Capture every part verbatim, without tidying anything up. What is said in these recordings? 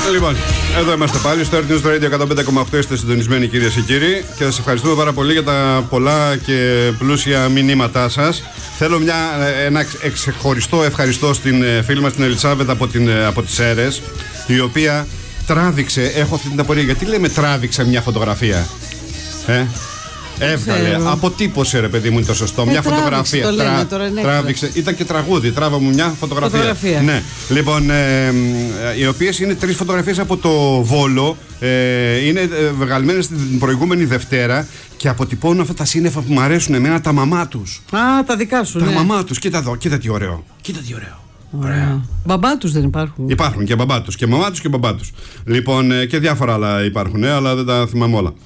Λοιπόν, εδώ είμαστε πάλι στο Earth News Radio εκατόν πέντε κόμμα οκτώ. Είστε συντονισμένοι, κυρίες και κύριοι, και σας ευχαριστούμε πάρα πολύ για τα πολλά και πλούσια μηνύματά σας. Θέλω μια, ένα ξεχωριστό ευχαριστώ στην φίλη μας την Ελισάβετ από, την, από τις Σέρρες, η οποία τράβηξε, έχω αυτή την απορία, γιατί λέμε τράβηξε μια φωτογραφία. Ε? Έβγαλε, αποτύπωσε, ρε παιδί μου, είναι το σωστό. Ε, μια τράβηξε, φωτογραφία. Το λέμε, Τρα... τώρα, ναι, τράβηξε. Ήταν και τραγούδι. Τράβα μου μια φωτογραφία. φωτογραφία. Ναι. Λοιπόν, ε, οι οποίες είναι τρεις φωτογραφίες από το Βόλο. Ε, είναι βγαλμένες την προηγούμενη Δευτέρα και αποτυπώνουν αυτά τα σύννεφα που μου αρέσουν εμένα, τα μαμά τους. Α, τα δικά σου. Τα ναι. μαμά τους. Κοίτα εδώ, κοίτα τι ωραίο. Κοίτα τι ωραίο. Ωραία. Μπαμπά τους δεν υπάρχουν. Υπάρχουν και μπαμπά τους και μαμά τους και μπαμπά τους. Λοιπόν, και διάφορα άλλα υπάρχουν, αλλά δεν τα θυμάμαι όλα.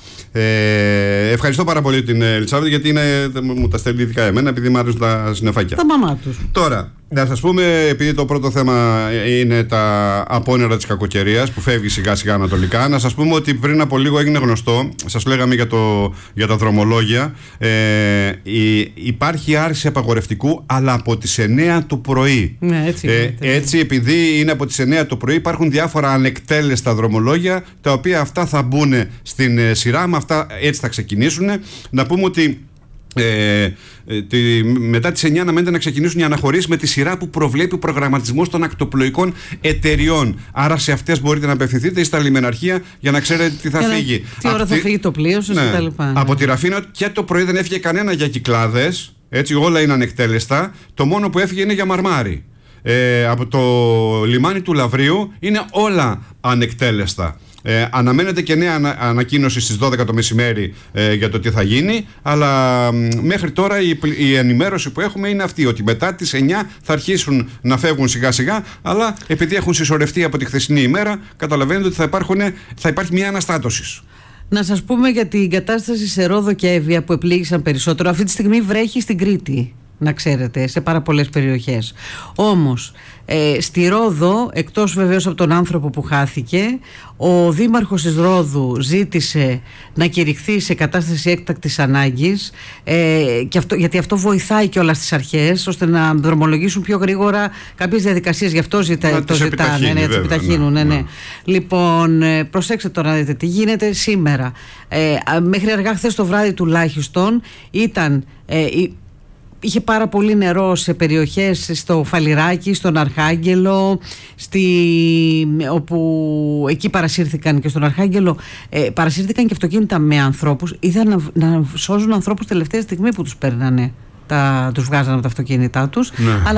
Ε, ευχαριστώ πάρα πολύ την Ελισάβετ, γιατί είναι, μου τα στέλνει ειδικά εμένα, επειδή μου αρέσουν τα συννεφάκια. Τα μαμά τους. Τώρα, να σας πούμε, επειδή το πρώτο θέμα είναι τα απόνερα της κακοκαιρίας που φεύγει σιγά σιγά ανατολικά, να σας πούμε ότι πριν από λίγο έγινε γνωστό, σας λέγαμε για, το, για τα δρομολόγια, ε, η, υπάρχει άρση απαγορευτικού, αλλά από τις εννιά το πρωί. Ναι, έτσι, ε, έτσι, επειδή είναι από τις εννιά το πρωί, υπάρχουν διάφορα ανεκτέλεστα δρομολόγια, τα οποία αυτά θα μπουν στην ε, σειρά, με αυτά έτσι θα ξεκινήσουν. Να πούμε ότι Ε, τη, μετά τις εννιά να μένετε να ξεκινήσουν οι αναχωρήσεις με τη σειρά που προβλέπει ο προγραμματισμός των ακτοπλοϊκών εταιριών. Άρα σε αυτές μπορείτε να απευθυνθείτε ή στα λιμεναρχεία για να ξέρετε τι θα φύγει. Τι ώρα θα φύγει το πλοίο σας, ναι, κτλ. Ναι. Από τη Ραφίνα και το πρωί δεν έφυγε κανένα για Κυκλάδες. Έτσι, όλα είναι ανεκτέλεστα. Το μόνο που έφυγε είναι για Μαρμάρι. Ε, από το λιμάνι του Λαυρίου είναι όλα ανεκτέλεστα. Ε, αναμένεται και νέα ανα, ανακοίνωση στις δώδεκα το μεσημέρι ε, για το τι θα γίνει, αλλά μ, μέχρι τώρα η, η ενημέρωση που έχουμε είναι αυτή, ότι μετά τις εννιά θα αρχίσουν να φεύγουν σιγά σιγά, αλλά επειδή έχουν συσσωρευτεί από τη χθεσινή ημέρα, καταλαβαίνετε ότι θα, υπάρχουν, θα υπάρχει μια αναστάτωση. Να σας πούμε για την κατάσταση σε Ρόδο και Εύβοια που επλήγησαν περισσότερο. Αυτή τη στιγμή βρέχει στην Κρήτη, να ξέρετε, σε πάρα πολλές περιοχές. Όμως ε, στη Ρόδο, εκτός βεβαίως από τον άνθρωπο που χάθηκε, ο δήμαρχος της Ρόδου ζήτησε να κηρυχθεί σε κατάσταση έκτακτης ανάγκης, ε, και αυτό, γιατί αυτό βοηθάει κιόλας τις αρχές ώστε να δρομολογήσουν πιο γρήγορα κάποιες διαδικασίες. Γι' αυτό ζητά, το ζητάνε, ναι, επιταχύνουν, ναι, ναι. Ναι. Λοιπόν, ε, προσέξτε τώρα να δείτε τι γίνεται σήμερα. Ε, μέχρι αργά χθες το βράδυ τουλάχιστον ήταν... Ε, είχε πάρα πολύ νερό σε περιοχές, στο Φαλιράκι, στον Αρχάγγελο, στη, όπου εκεί παρασύρθηκαν, και στον Αρχάγγελο ε, παρασύρθηκαν και αυτοκίνητα με ανθρώπους. Είδαν να, να σώζουν ανθρώπους τελευταία στιγμή που τους παίρνανε, τα, τους βγάζανε από τα αυτοκίνητά τους. Ναι. Αλλά